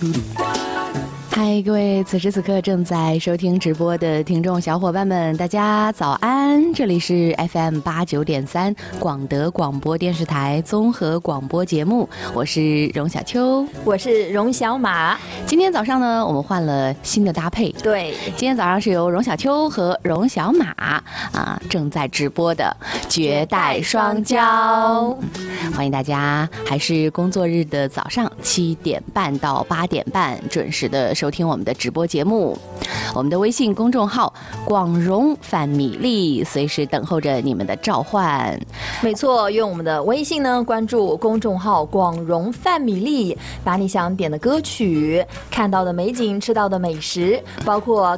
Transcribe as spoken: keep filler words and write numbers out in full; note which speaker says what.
Speaker 1: 嗨，各位此时此刻正在收听直播的听众小伙伴们，大家早安！这里是 F M 八九点三广德广播电视台综合广播节目，我是荣小秋，
Speaker 2: 我是荣小马。
Speaker 1: 今天早上呢，我们换了新的搭配，
Speaker 2: 对，
Speaker 1: 今天早上是由荣小秋和荣小马啊正在直播的绝代双骄，欢迎大家，还是工作日的早上七点半到八点半准时的收听我们的直播节目。我们的微信公众号广荣范米粒随时等候着你们的召唤。
Speaker 2: 没错，用我们的微信呢关注公众号广荣范米粒，把你想点的歌曲、看到的美景、吃到的美食，包括